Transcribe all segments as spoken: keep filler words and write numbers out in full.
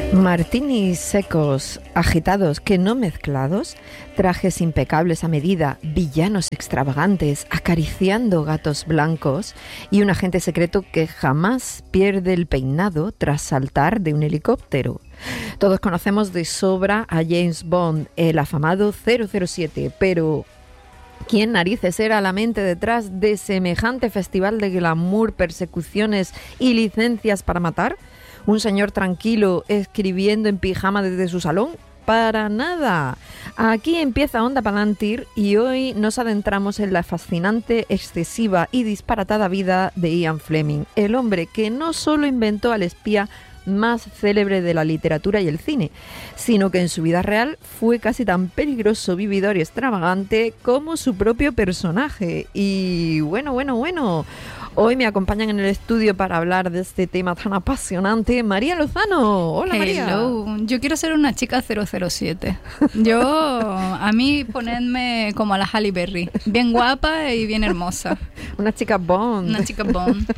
Martinis secos, agitados que no mezclados, trajes impecables a medida, villanos extravagantes, acariciando gatos blancos y un agente secreto que jamás pierde el peinado tras saltar de un helicóptero. Todos conocemos de sobra a James Bond, el afamado cero cero siete, pero ¿quién narices era la mente detrás de semejante festival de glamour, persecuciones y licencias para matar? ¿Un señor tranquilo escribiendo en pijama desde su salón? Para nada. Aquí empieza Onda Palantir y hoy nos adentramos en la fascinante, excesiva y disparatada vida de Ian Fleming, el hombre que no solo inventó al espía más célebre de la literatura y el cine, sino que en su vida real fue casi tan peligroso, vividor y extravagante como su propio personaje. Y bueno, bueno, bueno... Hoy me acompañan en el estudio para hablar de este tema tan apasionante María Lozano. Hola, María. Hello. Yo quiero ser una chica cero cero siete. Yo, a mí ponedme como a la Halle Berry, bien guapa y bien hermosa. Una chica Bond. Una chica Bond.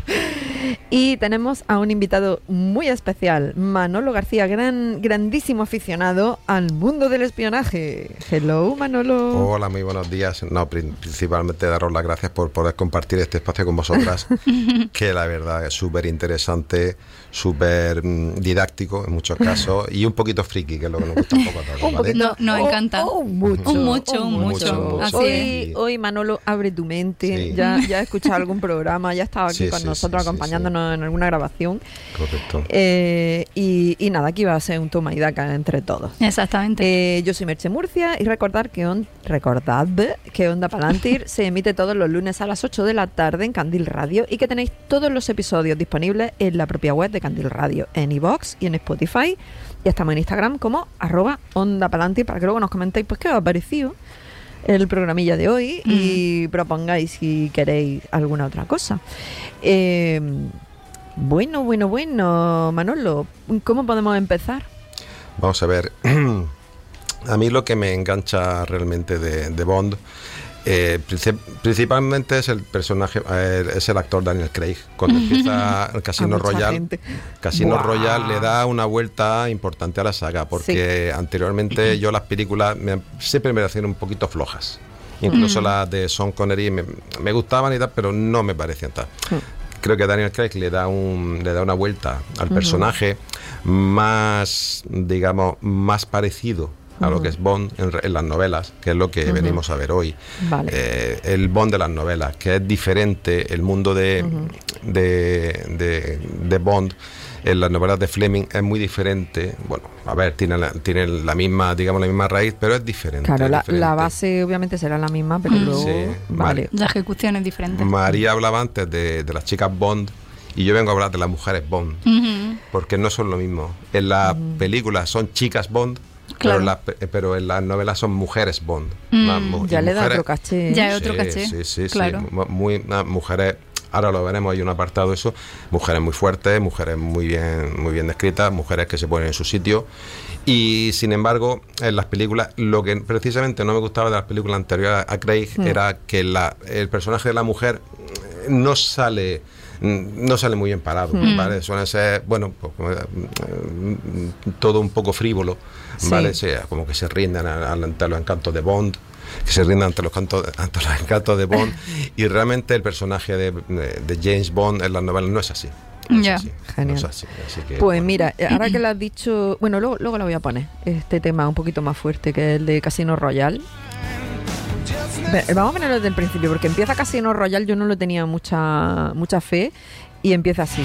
Y tenemos a un invitado muy especial, Manolo García, gran, grandísimo aficionado al mundo del espionaje. Hello, Manolo. Hola, muy buenos días. No, principalmente daros las gracias por poder compartir este espacio con vosotras, que la verdad es súper interesante, súper mm, didáctico en muchos casos y un poquito friki, que es lo que nos gusta un poco a todos, ¿vale? No, nos encanta. Oh, oh, mucho, un mucho, un mucho. mucho, mucho. Así Hoy, es. hoy, Manolo, abre tu mente. Sí. Ya, ya he escuchado algún programa, ya estaba aquí Sí, con sí, nosotros sí, sí, acompañándonos sí. en alguna grabación. Correcto. Eh, y, y nada, aquí va a ser un toma y daca entre todos. Exactamente. Eh, yo soy Merche Murcia y recordar que on, recordad que Onda Palantir se emite todos los lunes a las ocho de la tarde en Candil Radio y que tenéis todos los episodios disponibles en la propia web de Candil Radio, en iVoox y en Spotify. Ya estamos en Instagram como arroba Onda Palantir para que luego nos comentéis pues qué os ha parecido el programilla de hoy mm. y propongáis si queréis alguna otra cosa. Eh, bueno, bueno, bueno, Manolo, ¿cómo podemos empezar? Vamos a ver. A mí lo que me engancha realmente de, de Bond eh, principalmente es el personaje, eh, es el actor Daniel Craig. Cuando empieza el Casino Royale, Casino wow. Royale le da una vuelta importante a la saga, porque sí. anteriormente yo las películas me, siempre me hacían un poquito flojas. Incluso mm. las de Sean Connery me, me gustaban y tal, pero no me parecían tal. Mm. Creo que Daniel Craig le da un le da una vuelta al personaje uh-huh. más, digamos, más parecido a uh-huh. lo que es Bond en, en las novelas, que es lo que uh-huh. venimos a ver hoy. Vale. Eh, el Bond de las novelas, que es diferente, el mundo de, uh-huh. de, de, de Bond en las novelas de Fleming es muy diferente. Bueno, a ver, tiene la, tiene la misma, digamos, la misma raíz, pero es diferente. Claro, es la, diferente. la base obviamente será la misma, pero mm. luego... Sí, vale. La ejecución es diferente. María hablaba antes de, de las chicas Bond, y yo vengo a hablar de las mujeres Bond, uh-huh. porque no son lo mismo. En las uh-huh. películas son chicas Bond, claro. pero, en las, pero en las novelas son mujeres Bond. Mm. Más, ya mujeres, le da otro caché. Ya es otro caché. Sí, sí, sí. Claro. sí. Muy, muy, mujeres... Ahora lo veremos, hay un apartado de eso. Mujeres muy fuertes, mujeres muy bien, muy bien descritas, mujeres que se ponen en su sitio. Y sin embargo, en las películas, lo que precisamente no me gustaba de las películas anteriores a Craig mm. era que la, el personaje de la mujer no sale... no sale muy bien parado, mm. ¿vale? Suele ser, bueno, pues, todo un poco frívolo, ¿vale? Sí. O sea, como que se rinden ante los encantos de Bond, que se rinden ante los, cantos, ante los encantos de Bond, y realmente el personaje de, de James Bond en las novelas no es así. No ya, es así, genial. No es así, así que, pues bueno. Mira, ahora que lo has dicho, bueno, luego, luego lo voy a poner, este tema un poquito más fuerte que el de Casino Royale. Vamos a ponerlo desde el principio, porque empieza Casino Royale, yo no le tenía mucha, mucha fe, y empieza así.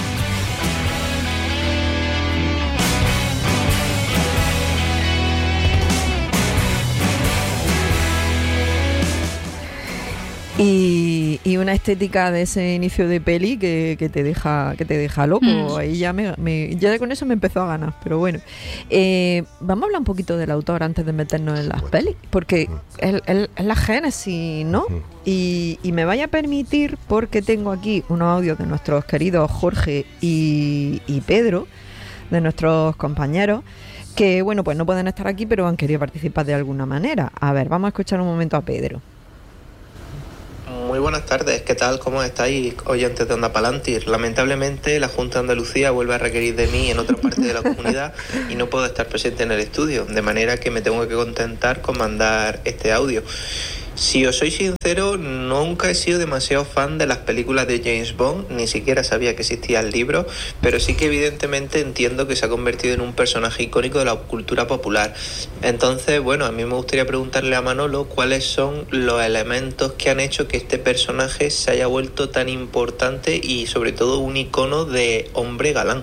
Y, y una estética de ese inicio de peli que, que te deja que te deja loco. Mm. Ahí ya me, me ya con eso me empezó a ganar. Pero bueno, eh, vamos a hablar un poquito del autor antes de meternos en las pelis, porque es, es, es la génesis, ¿no? Uh-huh. Y, y me vaya a permitir, porque tengo aquí unos audios de nuestros queridos Jorge y, y Pedro, de nuestros compañeros, que bueno, pues no pueden estar aquí, pero han querido participar de alguna manera. A ver, vamos a escuchar un momento a Pedro. muy buenas tardes. ¿Qué tal? ¿Cómo estáis, oyentes de Onda Palantir? Lamentablemente, la Junta de Andalucía vuelve a requerir de mí en otra parte de la comunidad y no puedo estar presente en el estudio, de manera que me tengo que contentar con mandar este audio. Si os soy sincero, nunca he sido demasiado fan de las películas de James Bond, ni siquiera sabía que existía el libro, pero sí que evidentemente entiendo que se ha convertido en un personaje icónico de la cultura popular. Entonces, bueno, a mí me gustaría preguntarle a Manolo cuáles son los elementos que han hecho que este personaje se haya vuelto tan importante y sobre todo un icono de hombre galán.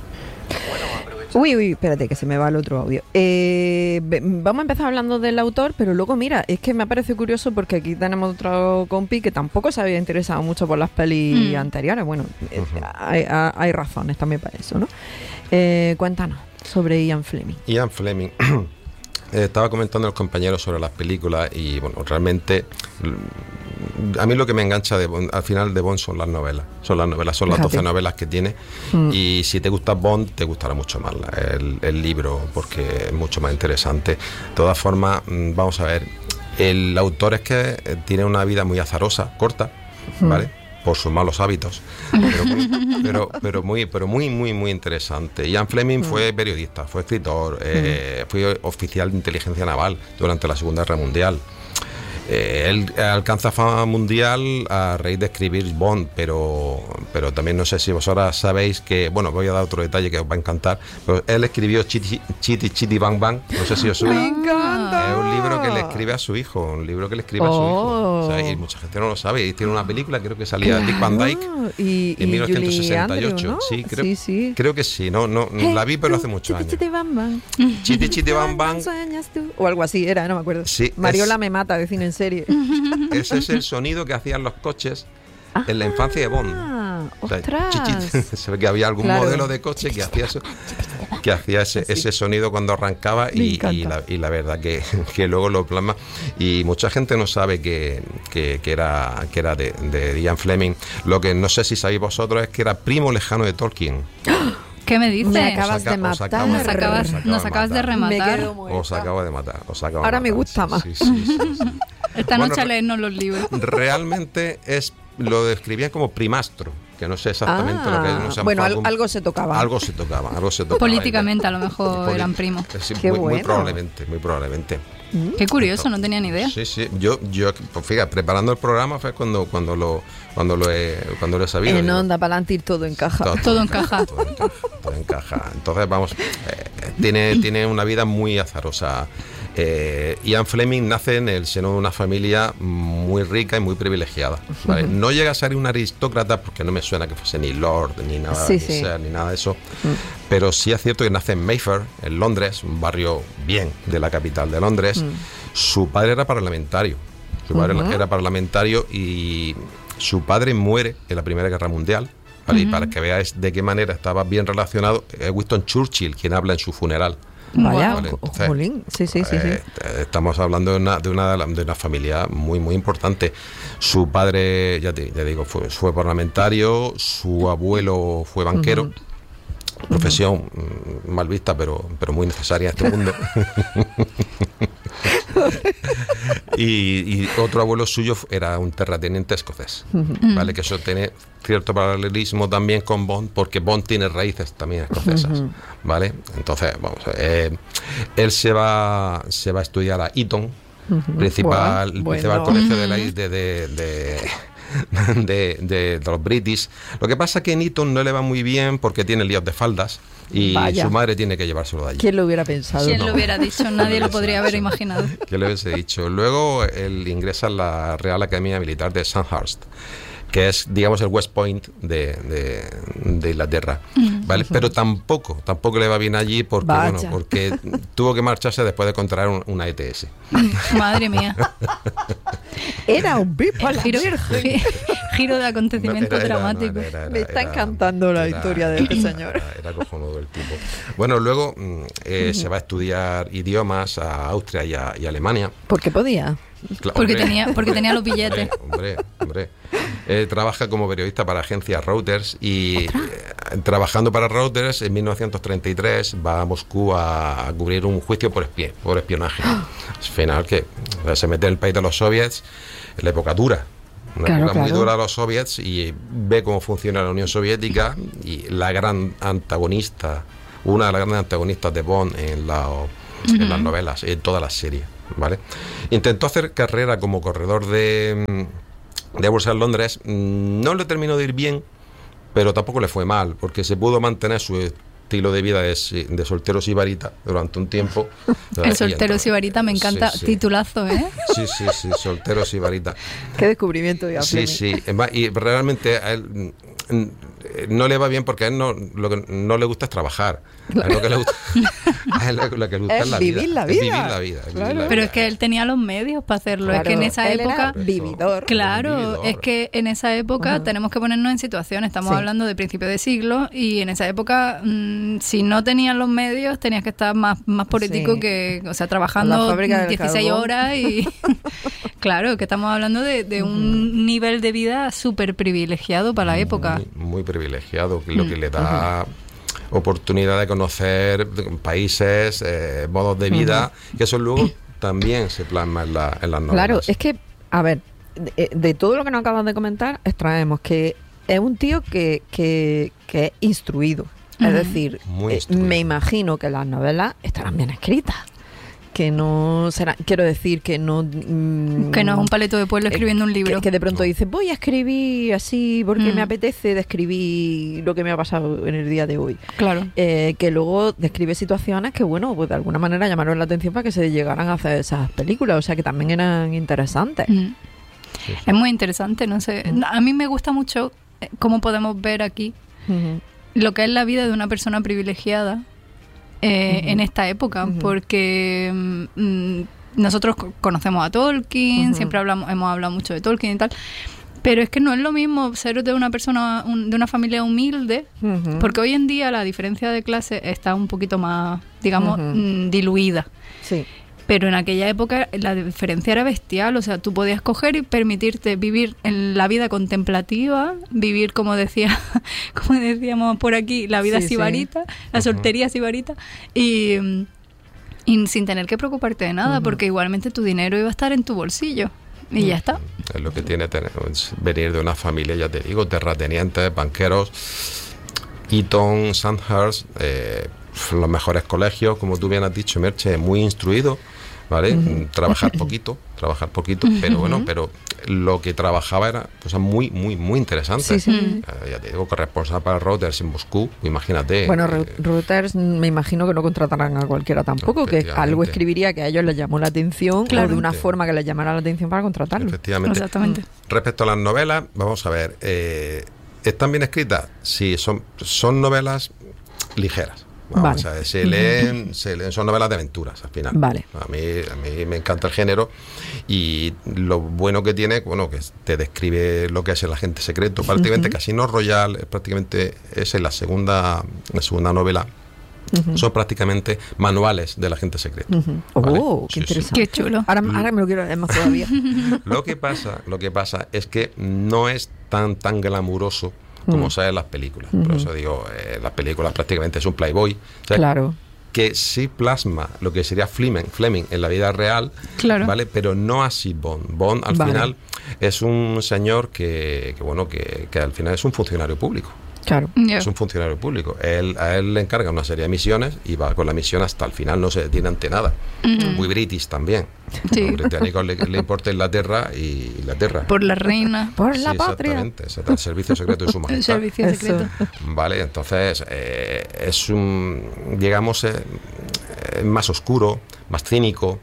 Uy, uy, espérate que se me va el otro audio. Eh, vamos a empezar hablando del autor, pero luego mira, es que me parece curioso porque aquí tenemos otro compi que tampoco se había interesado mucho por las pelis mm. anteriores. Bueno, uh-huh. hay, hay razones también para eso, ¿no? Eh, cuéntanos sobre Ian Fleming. Ian Fleming. Estaba comentando el compañero sobre las películas y bueno, realmente a mí lo que me engancha de Bond, al final de Bond son las novelas, son las novelas, son las doce novelas que tiene mm. y si te gusta Bond te gustará mucho más el, el libro porque es mucho más interesante. De todas formas, vamos a ver, el autor es que tiene una vida muy azarosa, corta, mm. ¿vale? Por sus malos hábitos, pero muy, pero, pero muy, pero muy, muy, muy interesante. Ian Fleming mm. fue periodista, fue escritor, eh, mm. fue oficial de inteligencia naval durante la Segunda Guerra Mundial. Eh, él alcanza fama mundial a raíz de escribir Bond, pero, pero también no sé si vosotras sabéis que, bueno, voy a dar otro detalle que os va a encantar, pero él escribió Chitty Chitty Chitty Bang Bang, no sé si os suena. ¡Me encanta! Es un libro que le escribe a su hijo, un libro que le escribe oh. a su hijo. O sea, y mucha gente no lo sabe, y tiene una película, creo que salía claro. Dick Van Dyke y, en y mil novecientos sesenta y ocho. Andrew, ¿no? Sí, creo, sí, sí. creo que sí, no, no, hey, la vi pero hace muchos años. Chitty Bang Bang. Chitty Chitty Bang Bang. O algo así era, no me acuerdo. Sí, Mariola es... me mata de cine en serie. Ese es el sonido que hacían los coches ah, en la infancia de Bond. ¡Ostras! O sea, se ve que había algún claro. modelo de coche que hacía eso, que hacía ese, sí. ese sonido cuando arrancaba y, y, la, y la verdad que, que luego lo plasma. Y mucha gente no sabe que, que, que era, que era de, de Ian Fleming. Lo que no sé si sabéis vosotros es que era primo lejano de Tolkien. ¿Qué me dices? Me acabas aca- de matar. Acabo, nos acabas, nos nos acabas de rematar. Os acabo de matar. Os acabo Ahora de matar. me gusta sí, más. Sí, sí, sí, sí, sí. Esta bueno, noche a leernos los libros. Realmente es lo describían como primastro, que no sé exactamente ah, lo que es. No sé, bueno, algún, algo se tocaba. Algo se tocaba, algo se tocaba. Políticamente a lo mejor eran primos. Sí, Qué muy, bueno. muy probablemente, muy probablemente. Mm. Qué curioso, no tenía ni idea. Sí, sí. Yo, yo, pues fíjate, preparando el programa fue cuando, cuando lo, cuando lo he, cuando lo he sabido. En digo, Onda Palantir todo encaja. Todo, todo, todo encaja. Todo encaja. Todo encaja. Entonces, vamos, eh, tiene, tiene una vida muy azarosa. Eh, Ian Fleming nace en el seno de una familia muy rica y muy privilegiada, ¿vale? Uh-huh. No llega a ser un aristócrata porque no me suena que fuese ni lord ni nada, sí, ni, sí. ser, ni nada de eso, uh-huh. pero sí es cierto que nace en Mayfair, en Londres, un barrio bien de la capital de Londres. Uh-huh. Su padre era parlamentario, su padre uh-huh. era parlamentario y su padre muere en la Primera Guerra Mundial. ¿Vale? Uh-huh. Y para que veáis de qué manera estaba bien relacionado, es Winston Churchill quien habla en su funeral. Vaya, vale, entonces, jolín. Sí, sí, sí, eh, sí. Estamos hablando de una, de una de una familia muy muy importante. Su padre, ya te, ya digo, fue, fue parlamentario, su abuelo fue banquero. Uh-huh. Profesión uh-huh. mal vista, pero, pero muy necesaria en este mundo. y, y otro abuelo suyo era un terrateniente escocés, uh-huh. ¿vale? Que eso tiene cierto paralelismo también con Bond, porque Bond tiene raíces también escocesas, uh-huh. ¿vale? Entonces, vamos, eh, él se va, se va a estudiar a Eton, uh-huh. principal, bueno, principal bueno. colegio de la de, de, de, de De, de, de los British. Lo que pasa es que en Eton no le va muy bien porque tiene líos de faldas y Vaya. Su madre tiene que llevárselo de allí. ¿Quién lo hubiera pensado? ¿Quién no. lo hubiera dicho? Nadie lo podría haber imaginado. ¿Quién lo hubiese dicho? Luego él ingresa en la Real Academia Militar de Sandhurst, que es, digamos, el West Point de, de, de Inglaterra, ¿vale? Uh-huh. Pero tampoco, tampoco le va bien allí porque, Vaya. bueno, porque tuvo que marcharse después de contraer un, una E T S. Madre mía. Era un bipolar. Giro, giro de acontecimiento No, era, era, dramático. no, era, era, Me está era, encantando la era, historia de este señor. Era, era cojonudo el tipo. Bueno, luego eh, uh-huh. se va a estudiar idiomas a Austria y a, y a Alemania. ¿Por qué podía? Claro, porque, hombre, tenía, porque tenía los billetes. Hombre, hombre, hombre. Eh, trabaja como periodista para agencia Reuters y eh, trabajando para Reuters en mil novecientos treinta y tres va a Moscú a, a cubrir un juicio por, espie, por espionaje. Al final que se mete en el país de los soviets en la época dura. Una Claro, época muy claro. dura a los soviets y ve cómo funciona la Unión Soviética y la gran antagonista, una de las grandes antagonistas de Bond en, la, en Ujú. las novelas, en todas las series, ¿vale? Intentó hacer carrera como corredor de, de bolsa en Londres, no le terminó de ir bien, pero tampoco le fue mal, porque se pudo mantener su estilo de vida de, de soltero sibarita durante un tiempo. El soltero sibarita me encanta. Sí, sí. Titulazo, ¿eh? Sí, sí, sí, soltero sibarita. Qué descubrimiento de Sí, sí. Es más, y realmente a él mm, no le va bien porque a él no, lo que no le gusta es trabajar. A él lo que le gusta, a él lo que le gusta Es es la vivir vida. la Es vida. vivir la vida. es vivir Claro. la Pero vida. es que él tenía los medios para hacerlo. Claro, es que en esa él era época... vividor. Claro, Vividor. es que en esa época Ujú. tenemos que ponernos en situación. Estamos Sí. hablando de principio de siglo y en esa época, mmm, si no tenías los medios, tenías que estar más, más político Sí. que, o sea, La trabajando fábrica del dieciséis carbón. horas y... Claro, que estamos hablando de, de un nivel de vida súper privilegiado para la época. Muy, muy privilegiado, que lo Mm. que le da oportunidad de conocer países, eh, modos de vida, que eso luego también se plasma en, la, en las novelas. Claro, es que, a ver, de, de todo lo que nos acabas de comentar, extraemos que es un tío que, que, que es instruido. Es Ujú. decir, Muy eh, instruido. me imagino que las novelas estarán bien escritas. Que no será, quiero decir que no... mm, Que no es un paleto de pueblo escribiendo un libro. Que, que de pronto No. dice, voy a escribir así porque Mm. me apetece describir lo que me ha pasado en el día de hoy. Claro. Eh, que luego describe situaciones que, bueno, pues de alguna manera llamaron la atención para que se llegaran a hacer esas películas, o sea que también eran interesantes. Mm. Sí, sí. Es muy interesante, no sé. Mm. A mí me gusta mucho eh, cómo podemos ver aquí Ujú. lo que es la vida de una persona privilegiada eh, Ujú. en esta época, Ujú. porque mm, nosotros co- conocemos a Tolkien, Ujú. siempre hablamos, hemos hablado mucho de Tolkien y tal, pero es que no es lo mismo ser de una persona, un- de una familia humilde, Ujú. porque hoy en día la diferencia de clase está un poquito más, digamos, Ujú. mm, diluida. Sí. Pero en aquella época la diferencia era bestial, o sea, tú podías coger y permitirte vivir en la vida contemplativa, vivir como decía, como decíamos por aquí, la vida Sí, sí. sibarita, la Ujú. soltería sibarita, y, mm, y sin tener que preocuparte de nada, Ujú. porque igualmente tu dinero iba a estar en tu bolsillo y ya está. Es lo que tiene tener, es venir de una familia, ya te digo, terratenientes, banqueros, Eton, Sandhurst, eh, los mejores colegios, como tú bien has dicho, Merche, muy instruido, ¿vale? Ujú. Trabajar poquito, trabajar poquito, pero bueno, pero lo que trabajaba era cosas muy, muy, muy interesantes. Sí, sí. Mm. Eh, ya te digo, corresponsal para Reuters en Moscú, imagínate. Bueno, eh, Reu- Reuters me imagino que no contratarán a cualquiera tampoco, que Efectivamente. algo escribiría que a ellos les llamó la atención Claro. o de una forma que les llamara la atención para contratarlo. efectivamente. Exactamente. Respecto a las novelas, vamos a ver, eh, ¿están bien escritas? Sí, son, son novelas ligeras. Vamos Vale. a ver, se leen, se leen, son novelas de aventuras al final. Vale. A mí, a mí me encanta el género y lo bueno que tiene, bueno, que te describe lo que es el agente secreto. Prácticamente Ujú. Casino Royale, es prácticamente es en la segunda, la segunda novela. Ujú. Son prácticamente manuales del agente secreto. Ujú. ¿vale? Oh, Sí, qué sí. interesante. Qué chulo. Ahora, ahora me lo quiero leer más todavía. Lo que pasa, lo que pasa es que no es tan tan glamuroso como Mm. se ve en las películas. Por Ujú. eso digo, eh, las películas prácticamente es un playboy. O sea, Claro. que sí plasma lo que sería Fleming, Fleming en la vida real, Claro. ¿vale? Pero no así Bond. Bond al Vale. final es un señor que, que bueno, que, que al final es un funcionario público. Claro. Ya. Es un funcionario público. Él, a él le encarga una serie de misiones y va con la misión hasta el final, no se detiene ante nada. Ujú. Muy british también. Sí. A los británicos le, le importa Inglaterra y Inglaterra. Por la reina. Por Sí, la patria. exactamente, exactamente, el servicio secreto de su El majestad. servicio Eso. secreto. Vale, entonces eh, es un, digamos, eh, eh, más oscuro, más cínico.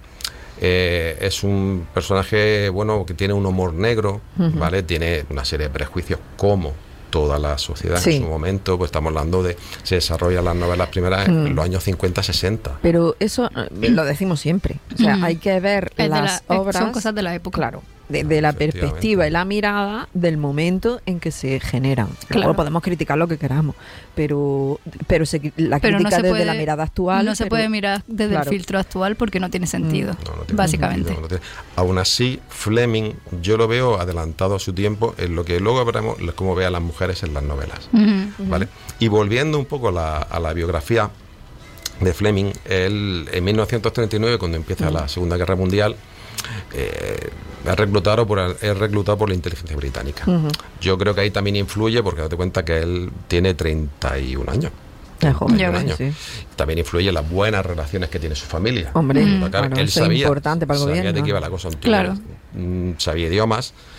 eh, es un personaje, bueno, que tiene un humor negro, Ujú. ¿vale? Tiene una serie de prejuicios como toda la sociedad Sí. en su momento, pues estamos hablando de, se desarrollan las novelas primeras en Mm. los años cincuenta sesenta. Pero eso eh, lo decimos siempre. O sea, Ujú. hay que ver Es de las la- es- obras. son cosas de la época. Claro. De, de la Efectivamente. perspectiva y la mirada del momento en que se generan. Claro. Luego podemos criticar lo que queramos, pero pero se- la Pero no crítica se desde puede- la mirada actual. No se pero- puede mirar desde Claro. el filtro actual porque no tiene sentido, No, no tiene básicamente. sentido, no tiene- Aún así, Fleming, yo lo veo adelantado a su tiempo en lo que luego veremos cómo ve a las mujeres en las novelas. Ujú. ¿Vale? Y volviendo un poco a la, a la biografía de Fleming, él en mil novecientos treinta y nueve, cuando empieza la Segunda Guerra Mundial, eh, es reclutado por, es reclutado por la inteligencia británica. Ujú. Yo creo que ahí también influye, porque date cuenta que él tiene treinta y un años. Es joven, Ya un ves, año. sí. También influye las buenas relaciones que tiene su familia. Hombre, Porque, claro, bueno, él eso es sabía, importante para el sabía gobierno. de qué iba la cosa. Un tío, Claro. mm, sabía idiomas,